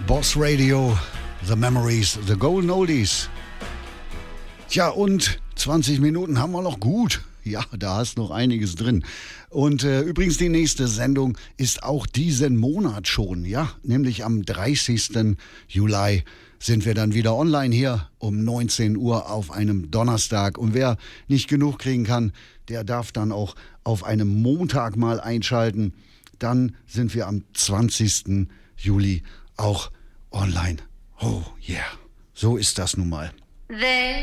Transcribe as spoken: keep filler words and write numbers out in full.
Boss Radio, The Memories, The Golden Oldies. Tja, und zwanzig Minuten haben wir noch gut. Ja, da ist noch einiges drin. Und äh, übrigens, die nächste Sendung ist auch diesen Monat schon, ja, nämlich am dreißigsten Juli sind wir dann wieder online hier um neunzehn Uhr auf einem Donnerstag. Und wer nicht genug kriegen kann, der darf dann auch auf einem Montag mal einschalten. Dann sind wir am zwanzigsten Juli auch online. Oh yeah, so ist das nun mal.